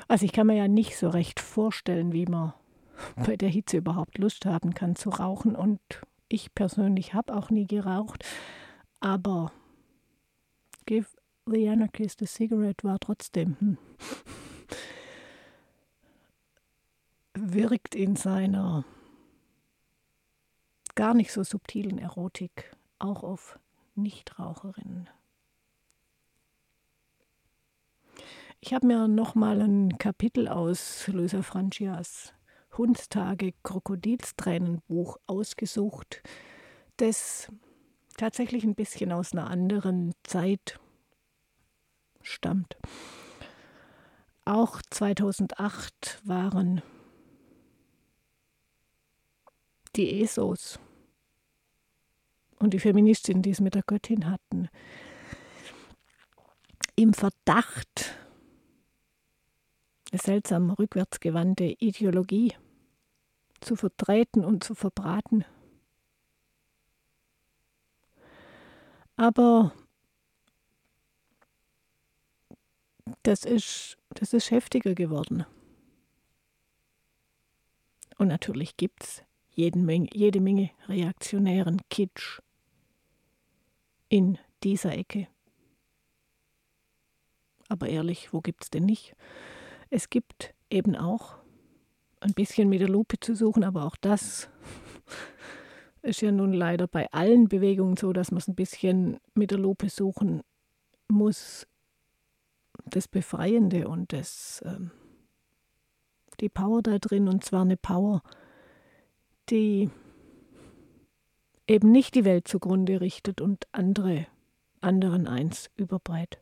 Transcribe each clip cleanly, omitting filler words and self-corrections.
Also ich kann mir ja nicht so recht vorstellen, wie man bei der Hitze überhaupt Lust haben kann zu rauchen. Und ich persönlich habe auch nie geraucht. Aber Give the Anarchist a Cigarette war trotzdem, wirkt in seiner gar nicht so subtilen Erotik auch auf Nichtraucherinnen. Ich habe mir nochmal ein Kapitel aus Luisa Francias Hundstage Krokodilstränenbuch ausgesucht, das tatsächlich ein bisschen aus einer anderen Zeit stammt. Auch 2008 waren die ESOs und die Feministinnen, die es mit der Göttin hatten, im Verdacht, eine seltsam rückwärtsgewandte Ideologie zu vertreten und zu verbraten. Aber das ist heftiger geworden. Und natürlich gibt es jede Menge reaktionären Kitsch in dieser Ecke. Aber ehrlich, wo gibt es denn nicht? Es gibt eben auch ein bisschen mit der Lupe zu suchen, aber auch das ist ja nun leider bei allen Bewegungen so, dass man es ein bisschen mit der Lupe suchen muss. Das Befreiende und die Power da drin, und zwar eine Power, die eben nicht die Welt zugrunde richtet und anderen eins überbreit.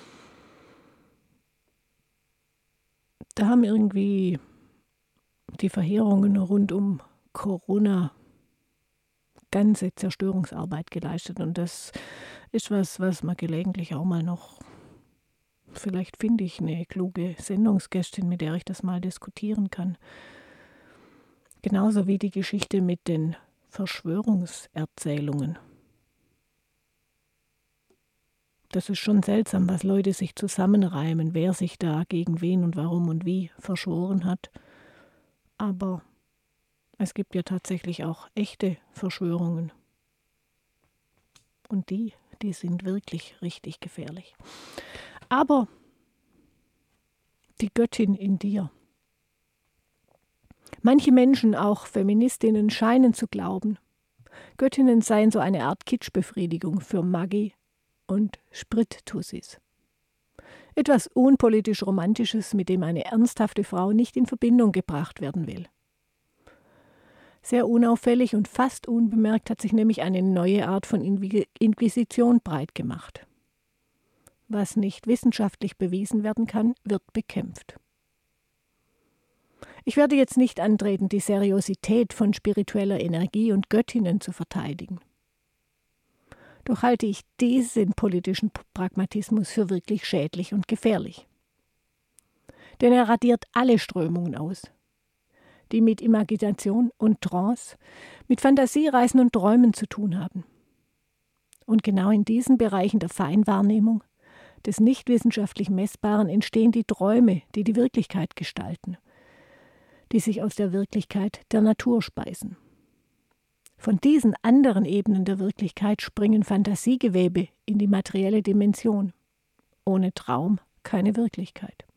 Da haben irgendwie die Verheerungen rund um Corona ganze Zerstörungsarbeit geleistet. Und das ist was man gelegentlich auch mal noch, vielleicht finde ich eine kluge Sendungsgästin, mit der ich das mal diskutieren kann. Genauso wie die Geschichte mit den Verschwörungserzählungen. Das ist schon seltsam, was Leute sich zusammenreimen, wer sich da gegen wen und warum und wie verschworen hat. Aber es gibt ja tatsächlich auch echte Verschwörungen. Und die sind wirklich richtig gefährlich. Aber die Göttin in dir. Manche Menschen, auch Feministinnen, scheinen zu glauben, Göttinnen seien so eine Art Kitschbefriedigung für Maggi und Sprittussis. Etwas unpolitisch Romantisches, mit dem eine ernsthafte Frau nicht in Verbindung gebracht werden will. Sehr unauffällig und fast unbemerkt hat sich nämlich eine neue Art von Inquisition breit gemacht. Was nicht wissenschaftlich bewiesen werden kann, wird bekämpft. Ich werde jetzt nicht antreten, die Seriosität von spiritueller Energie und Göttinnen zu verteidigen. Doch halte ich diesen politischen Pragmatismus für wirklich schädlich und gefährlich. Denn er radiert alle Strömungen aus, die mit Imagination und Trance, mit Fantasiereisen und Träumen zu tun haben. Und genau in diesen Bereichen der Feinwahrnehmung, des nicht wissenschaftlich Messbaren, entstehen die Träume, die die Wirklichkeit gestalten, die sich aus der Wirklichkeit der Natur speisen. Von diesen anderen Ebenen der Wirklichkeit springen Fantasiegewebe in die materielle Dimension. Ohne Traum keine Wirklichkeit.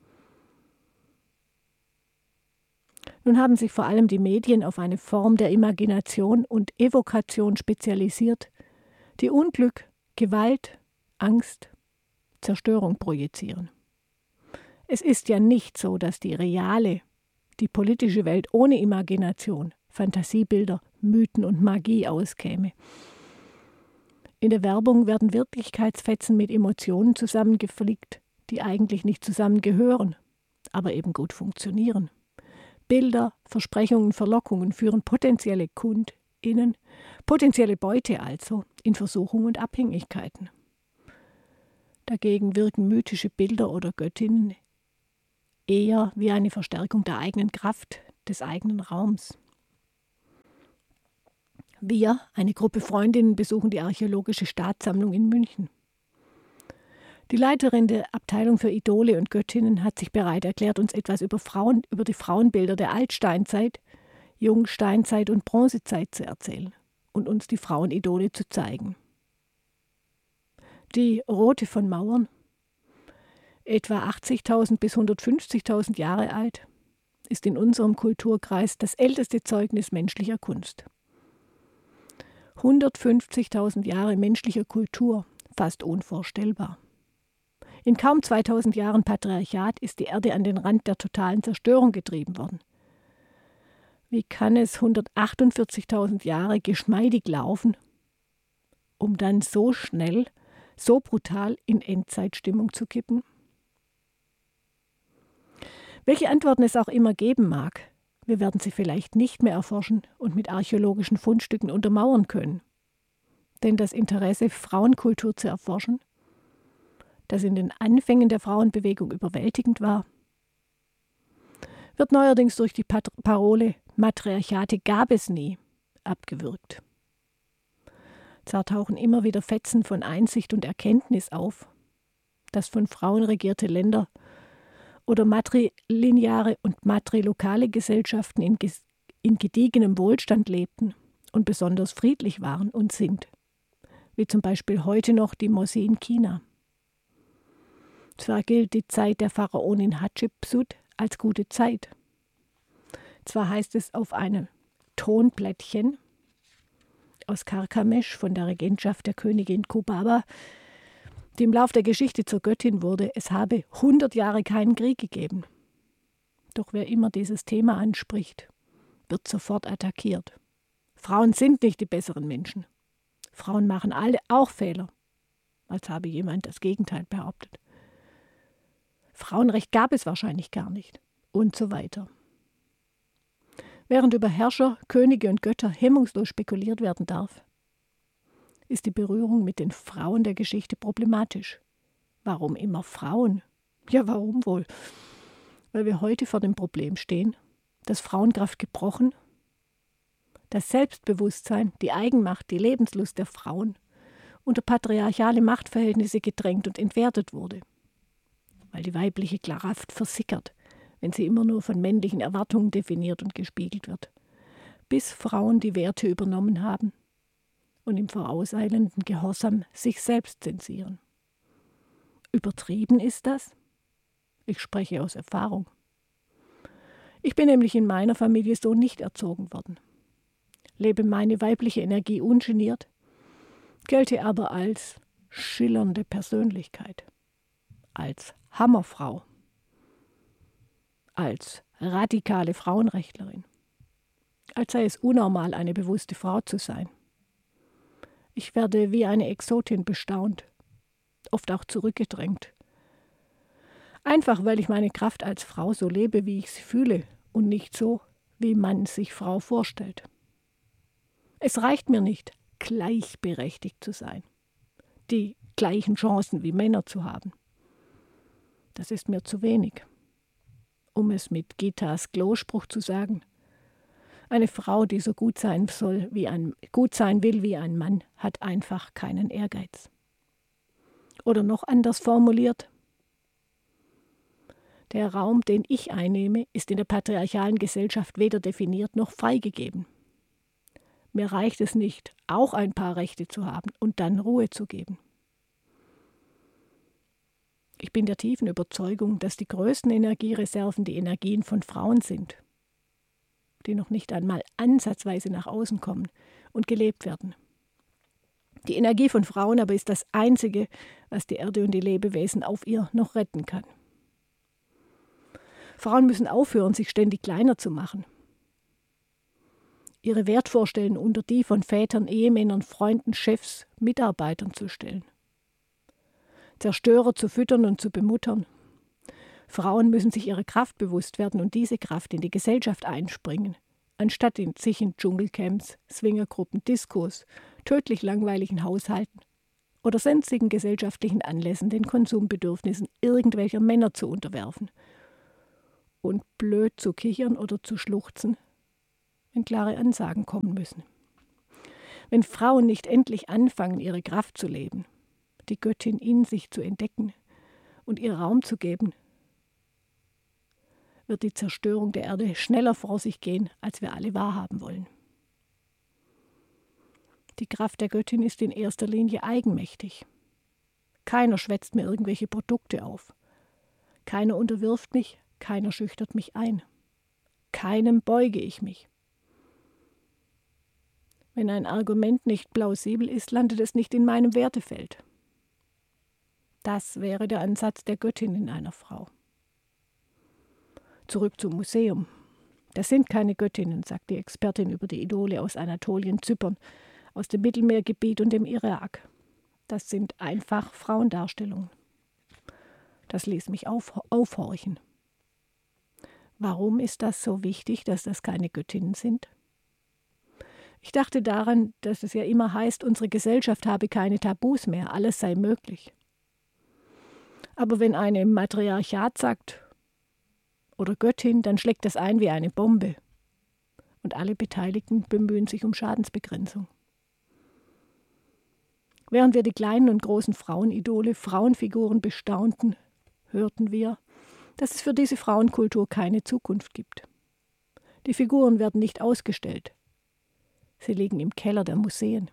Nun haben sich vor allem die Medien auf eine Form der Imagination und Evokation spezialisiert, die Unglück, Gewalt, Angst, Zerstörung projizieren. Es ist ja nicht so, dass die reale, die politische Welt ohne Imagination, Fantasiebilder, Mythen und Magie auskäme. In der Werbung werden Wirklichkeitsfetzen mit Emotionen zusammengeflickt, die eigentlich nicht zusammengehören, aber eben gut funktionieren. Bilder, Versprechungen, Verlockungen führen potenzielle KundInnen, potenzielle Beute also, in Versuchung und Abhängigkeiten. Dagegen wirken mythische Bilder oder Göttinnen eher wie eine Verstärkung der eigenen Kraft, des eigenen Raums. Wir, eine Gruppe Freundinnen, besuchen die Archäologische Staatssammlung in München. Die Leiterin der Abteilung für Idole und Göttinnen hat sich bereit erklärt, uns etwas über die Frauenbilder der Altsteinzeit, Jungsteinzeit und Bronzezeit zu erzählen und uns die Frauenidole zu zeigen. Die Rote von Mauern, etwa 80.000 bis 150.000 Jahre alt, ist in unserem Kulturkreis das älteste Zeugnis menschlicher Kunst. 150.000 Jahre menschlicher Kultur, fast unvorstellbar. In kaum 2000 Jahren Patriarchat ist die Erde an den Rand der totalen Zerstörung getrieben worden. Wie kann es 148.000 Jahre geschmeidig laufen, um dann so schnell, so brutal in Endzeitstimmung zu kippen? Welche Antworten es auch immer geben mag, wir werden sie vielleicht nicht mehr erforschen und mit archäologischen Fundstücken untermauern können. Denn das Interesse, Frauenkultur zu erforschen, das in den Anfängen der Frauenbewegung überwältigend war, wird neuerdings durch die Parole Matriarchate gab es nie abgewürgt. Zwar tauchen immer wieder Fetzen von Einsicht und Erkenntnis auf, dass von Frauen regierte Länder oder matrilineare und matrilokale Gesellschaften in gediegenem Wohlstand lebten und besonders friedlich waren und sind, wie zum Beispiel heute noch die Mossi in China. Zwar gilt die Zeit der Pharaonin Hatschepsut als gute Zeit. Zwar heißt es auf einem Tonplättchen aus Karkamesch von der Regentschaft der Königin Kubaba, die im Lauf der Geschichte zur Göttin wurde, es habe 100 Jahre keinen Krieg gegeben. Doch wer immer dieses Thema anspricht, wird sofort attackiert. Frauen sind nicht die besseren Menschen. Frauen machen alle auch Fehler, als habe jemand das Gegenteil behauptet. Frauenrecht gab es wahrscheinlich gar nicht und so weiter. Während über Herrscher, Könige und Götter hemmungslos spekuliert werden darf, ist die Berührung mit den Frauen der Geschichte problematisch. Warum immer Frauen? Ja, warum wohl? Weil wir heute vor dem Problem stehen, dass Frauenkraft gebrochen, das Selbstbewusstsein, die Eigenmacht, die Lebenslust der Frauen unter patriarchale Machtverhältnisse gedrängt und entwertet wurde. Weil die weibliche Kraft versickert, wenn sie immer nur von männlichen Erwartungen definiert und gespiegelt wird, bis Frauen die Werte übernommen haben und im vorauseilenden Gehorsam sich selbst zensieren. Übertrieben ist das? Ich spreche aus Erfahrung. Ich bin nämlich in meiner Familie so nicht erzogen worden, lebe meine weibliche Energie ungeniert, gelte aber als schillernde Persönlichkeit, als Hammerfrau, als radikale Frauenrechtlerin, als sei es unnormal, eine bewusste Frau zu sein. Ich werde wie eine Exotin bestaunt, oft auch zurückgedrängt. Einfach weil ich meine Kraft als Frau so lebe, wie ich sie fühle und nicht so, wie man sich Frau vorstellt. Es reicht mir nicht, gleichberechtigt zu sein, die gleichen Chancen wie Männer zu haben. Das ist mir zu wenig. Um es mit Gitas Klospruch zu sagen, eine Frau, die so gut sein will wie ein Mann, hat einfach keinen Ehrgeiz. Oder noch anders formuliert, der Raum, den ich einnehme, ist in der patriarchalen Gesellschaft weder definiert noch freigegeben. Mir reicht es nicht, auch ein paar Rechte zu haben und dann Ruhe zu geben. Ich bin der tiefen Überzeugung, dass die größten Energiereserven die Energien von Frauen sind, die noch nicht einmal ansatzweise nach außen kommen und gelebt werden. Die Energie von Frauen aber ist das Einzige, was die Erde und die Lebewesen auf ihr noch retten kann. Frauen müssen aufhören, sich ständig kleiner zu machen, ihre Wertvorstellungen unter die von Vätern, Ehemännern, Freunden, Chefs, Mitarbeitern zu stellen. Zerstörer zu füttern und zu bemuttern. Frauen müssen sich ihrer Kraft bewusst werden und diese Kraft in die Gesellschaft einspringen, anstatt sich in Dschungelcamps, Swingergruppen, Diskos, tödlich langweiligen Haushalten oder sonstigen gesellschaftlichen Anlässen den Konsumbedürfnissen irgendwelcher Männer zu unterwerfen und blöd zu kichern oder zu schluchzen, wenn klare Ansagen kommen müssen. Wenn Frauen nicht endlich anfangen, ihre Kraft zu leben, die Göttin in sich zu entdecken und ihr Raum zu geben, wird die Zerstörung der Erde schneller vor sich gehen, als wir alle wahrhaben wollen. Die Kraft der Göttin ist in erster Linie eigenmächtig. Keiner schwätzt mir irgendwelche Produkte auf. Keiner unterwirft mich, keiner schüchtert mich ein. Keinem beuge ich mich. Wenn ein Argument nicht plausibel ist, landet es nicht in meinem Wertefeld. Das wäre der Ansatz der Göttin in einer Frau. Zurück zum Museum. Das sind keine Göttinnen, sagt die Expertin über die Idole aus Anatolien, Zypern, aus dem Mittelmeergebiet und dem Irak. Das sind einfach Frauendarstellungen. Das ließ mich aufhorchen. Warum ist das so wichtig, dass das keine Göttinnen sind? Ich dachte daran, dass es ja immer heißt, unsere Gesellschaft habe keine Tabus mehr, alles sei möglich. Aber wenn eine Matriarchat sagt, oder Göttin, dann schlägt das ein wie eine Bombe. Und alle Beteiligten bemühen sich um Schadensbegrenzung. Während wir die kleinen und großen Frauenidole, Frauenfiguren bestaunten, hörten wir, dass es für diese Frauenkultur keine Zukunft gibt. Die Figuren werden nicht ausgestellt. Sie liegen im Keller der Museen.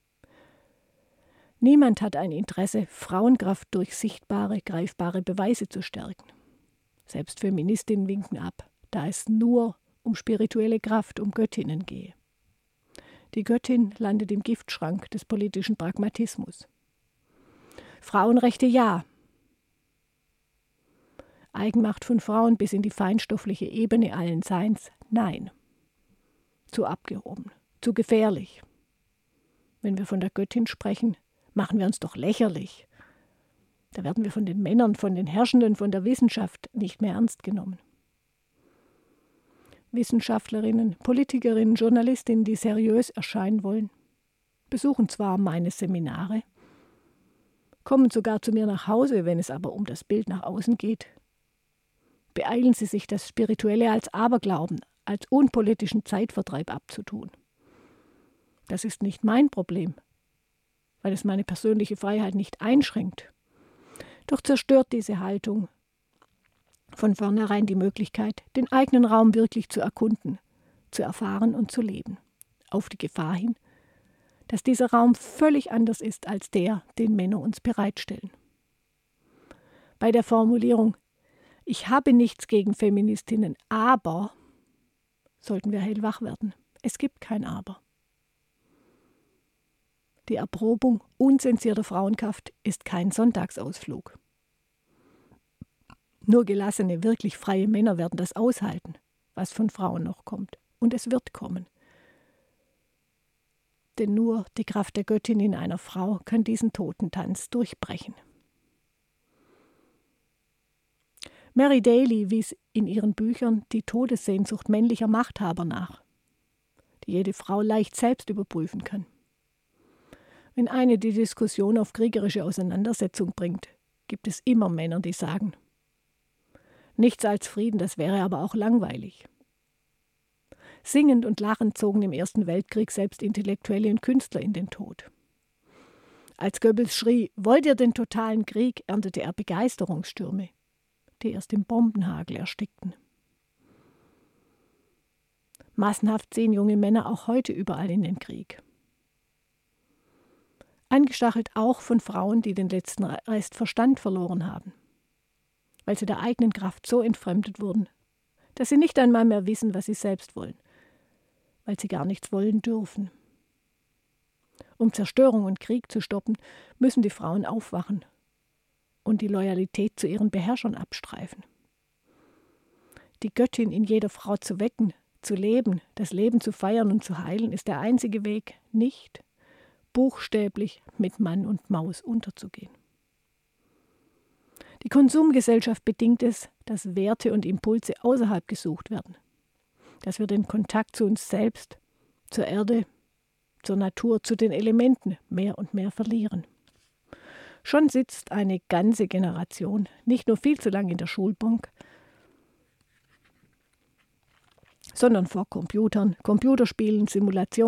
Niemand hat ein Interesse, Frauenkraft durch sichtbare, greifbare Beweise zu stärken. Selbst Feministinnen winken ab, da es nur um spirituelle Kraft, um Göttinnen gehe. Die Göttin landet im Giftschrank des politischen Pragmatismus. Frauenrechte ja. Eigenmacht von Frauen bis in die feinstoffliche Ebene allen Seins, nein. Zu abgehoben, zu gefährlich. Wenn wir von der Göttin sprechen, machen wir uns doch lächerlich. Da werden wir von den Männern, von den Herrschenden, von der Wissenschaft nicht mehr ernst genommen. Wissenschaftlerinnen, Politikerinnen, Journalistinnen, die seriös erscheinen wollen, besuchen zwar meine Seminare, kommen sogar zu mir nach Hause, wenn es aber um das Bild nach außen geht. Beeilen sie sich, das Spirituelle als Aberglauben, als unpolitischen Zeitvertreib abzutun. Das ist nicht mein Problem, weil es meine persönliche Freiheit nicht einschränkt. Doch zerstört diese Haltung von vornherein die Möglichkeit, den eigenen Raum wirklich zu erkunden, zu erfahren und zu leben. Auf die Gefahr hin, dass dieser Raum völlig anders ist als der, den Männer uns bereitstellen. Bei der Formulierung „Ich habe nichts gegen Feministinnen, aber“ sollten wir hellwach werden. Es gibt kein Aber. Die Erprobung unzensierter Frauenkraft ist kein Sonntagsausflug. Nur gelassene, wirklich freie Männer werden das aushalten, was von Frauen noch kommt. Und es wird kommen. Denn nur die Kraft der Göttin in einer Frau kann diesen Totentanz durchbrechen. Mary Daly wies in ihren Büchern die Todessehnsucht männlicher Machthaber nach, die jede Frau leicht selbst überprüfen kann. Wenn eine die Diskussion auf kriegerische Auseinandersetzung bringt, gibt es immer Männer, die sagen, nichts als Frieden, das wäre aber auch langweilig. Singend und lachend zogen im Ersten Weltkrieg selbst Intellektuelle und Künstler in den Tod. Als Goebbels schrie, wollt ihr den totalen Krieg, erntete er Begeisterungsstürme, die erst im Bombenhagel erstickten. Massenhaft ziehen junge Männer auch heute überall in den Krieg. Angestachelt auch von Frauen, die den letzten Rest Verstand verloren haben, weil sie der eigenen Kraft so entfremdet wurden, dass sie nicht einmal mehr wissen, was sie selbst wollen, weil sie gar nichts wollen dürfen. Um Zerstörung und Krieg zu stoppen, müssen die Frauen aufwachen und die Loyalität zu ihren Beherrschern abstreifen. Die Göttin in jeder Frau zu wecken, zu leben, das Leben zu feiern und zu heilen, ist der einzige Weg, nicht buchstäblich mit Mann und Maus unterzugehen. Die Konsumgesellschaft bedingt es, dass Werte und Impulse außerhalb gesucht werden, dass wir den Kontakt zu uns selbst, zur Erde, zur Natur, zu den Elementen mehr und mehr verlieren. Schon sitzt eine ganze Generation nicht nur viel zu lang in der Schulbank, sondern vor Computern, Computerspielen, Simulationen,